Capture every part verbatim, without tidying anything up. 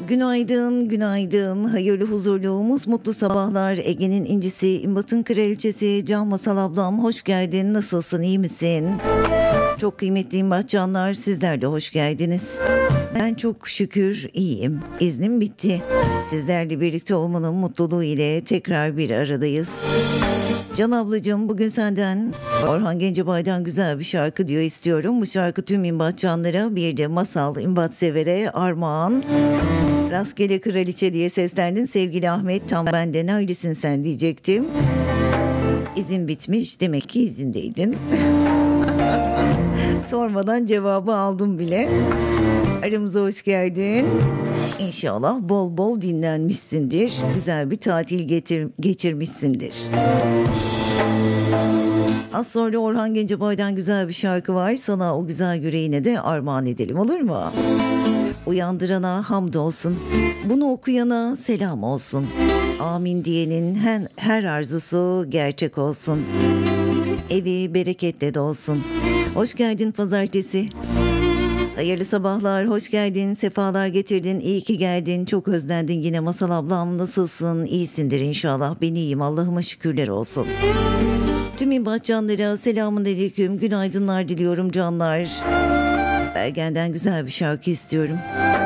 Günaydın, günaydın. Hayırlı, huzurlu, mutlu sabahlar. Ege'nin incisi, İmbat'ın kraliçesi, Can Masal ablam hoş geldin. Nasılsın, iyi misin? Çok kıymetli İmbat canlar, sizler de hoş geldiniz. Ben çok şükür iyiyim. İznim bitti. Sizlerle birlikte olmanın mutluluğu ile tekrar bir aradayız. Can ablacığım, bugün senden Orhan Gencebay'dan güzel bir şarkı diyor istiyorum. Bu şarkı tüm İmbat canlara, bir de Masal İmbat severe armağan. Rastgele kraliçe diye seslendin sevgili Ahmet. Tam bende neredesin sen diyecektim. İzin bitmiş, demek ki izindeydin. Sormadan cevabı aldım bile. Aramıza hoş geldin. İnşallah bol bol dinlenmişsindir. Güzel bir tatil getir, geçirmişsindir. Az sonra Orhan Gencebay'dan güzel bir şarkı var. Sana o güzel yüreğine de armağan edelim, olur mu? Uyandırana hamdolsun. Bunu okuyana selam olsun. Amin diyenin her, her arzusu gerçek olsun. Evi bereketle dolsun. Hoş geldin pazartesi. Hayırlı sabahlar, hoş geldin, sefalar getirdin, iyi ki geldin, çok özlendin yine Masal ablam, nasılsın, iyisindir inşallah, ben iyiyim, Allah'ıma şükürler olsun. Tüm İmbat canlara selamun aleyküm, günaydınlar diliyorum canlar. Bergen'den güzel bir şarkı istiyorum.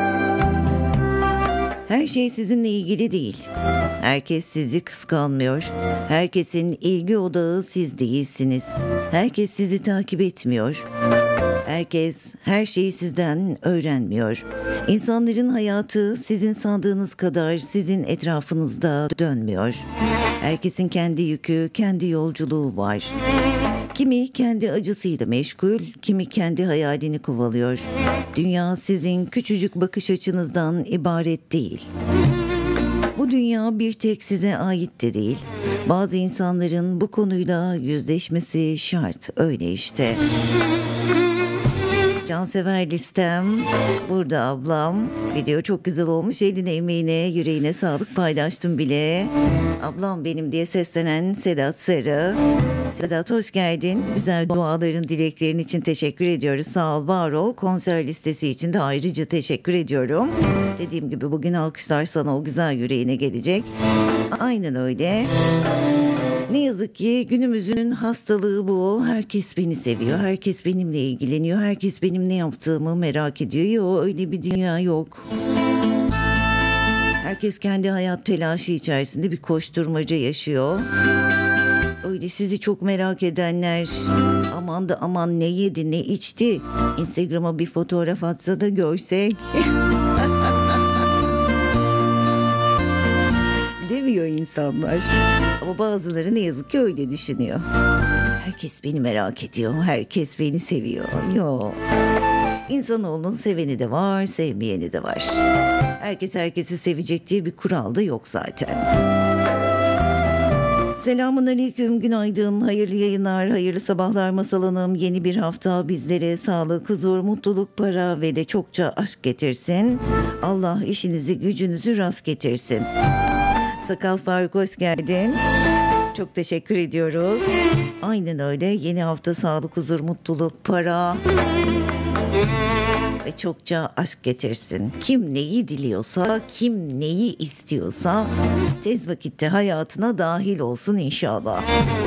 Her şey sizinle ilgili değil. Herkes sizi kıskanmıyor. Herkesin ilgi odağı siz değilsiniz. Herkes sizi takip etmiyor. Herkes her şeyi sizden öğrenmiyor. İnsanların hayatı sizin sandığınız kadar sizin etrafınızda dönmüyor. Herkesin kendi yükü, kendi yolculuğu var. Kimi kendi acısıyla meşgul, kimi kendi hayalini kovalıyor. Dünya sizin küçücük bakış açınızdan ibaret değil. Bu dünya bir tek size ait de değil. Bazı insanların bu konuyla yüzleşmesi şart, öyle işte. Cansever listem burada ablam. Video çok güzel olmuş, eline emeğine yüreğine sağlık, paylaştım bile. Ablam benim diye seslenen Sedat Sarı. Sedat hoş geldin. Güzel duaların, dileklerin için teşekkür ediyoruz. Sağ ol, var ol. Konser listesi için de ayrıca teşekkür ediyorum. Dediğim gibi bugün alkışlar sana o güzel yüreğine gelecek. Aynen öyle. Ne yazık ki günümüzün hastalığı bu. Herkes beni seviyor. Herkes benimle ilgileniyor. Herkes benim ne yaptığımı merak ediyor. Yok, öyle bir dünya yok. Herkes kendi hayat telaşı içerisinde bir koşturmaca yaşıyor. Öyle sizi çok merak edenler, aman da aman ne yedi ne içti, Instagram'a bir fotoğraf atsa da görsek. Demiyor insanlar. Ama bazıları ne yazık ki öyle düşünüyor. Herkes beni merak ediyor, herkes beni seviyor. Yok. İnsanoğlunun seveni de var, sevmeyeni de var. Herkes herkesi sevecek diye bir kural da yok zaten. Selamun aleyküm, günaydın, hayırlı yayınlar, hayırlı sabahlar Masal Hanım. Yeni bir hafta bizlere sağlık, huzur, mutluluk, para ve de çokça aşk getirsin. Allah işinizi, gücünüzü rast getirsin. Sakal Faruk hoş geldin. Çok teşekkür ediyoruz. Aynen öyle, yeni hafta sağlık, huzur, mutluluk, para ve çokça aşk getirsin. Kim neyi diliyorsa, kim neyi istiyorsa tez vakitte hayatına dahil olsun inşallah.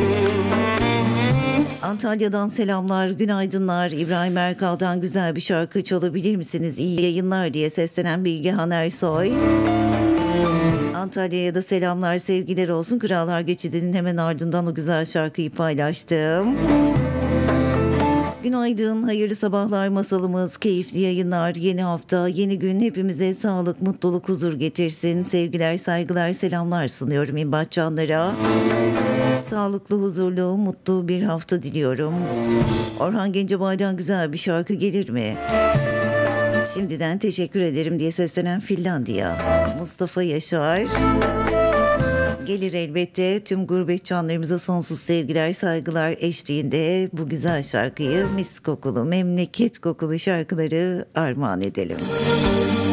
Antalya'dan selamlar, günaydınlar. İbrahim Erkal'dan güzel bir şarkı çalabilir misiniz? İyi yayınlar diye seslenen Bilgehan Ersoy. Antalya'ya da selamlar, sevgiler olsun. Krallar Geçidi'nin hemen ardından o güzel şarkıyı paylaştım. Günaydın, hayırlı sabahlar masalımız, keyifli yayınlar, yeni hafta, yeni gün hepimize sağlık, mutluluk, huzur getirsin. Sevgiler, saygılar, selamlar sunuyorum İmbat canlara. Sağlıklı, huzurlu, mutlu bir hafta diliyorum. Orhan Gencebay'dan güzel bir şarkı gelir mi? Şimdiden teşekkür ederim diye seslenen Finlandiya. Mustafa Yaşar. Gelir elbette, tüm gurbet canlarımıza sonsuz sevgiler, saygılar eşliğinde bu güzel şarkıyı, mis kokulu, memleket kokulu şarkıları armağan edelim.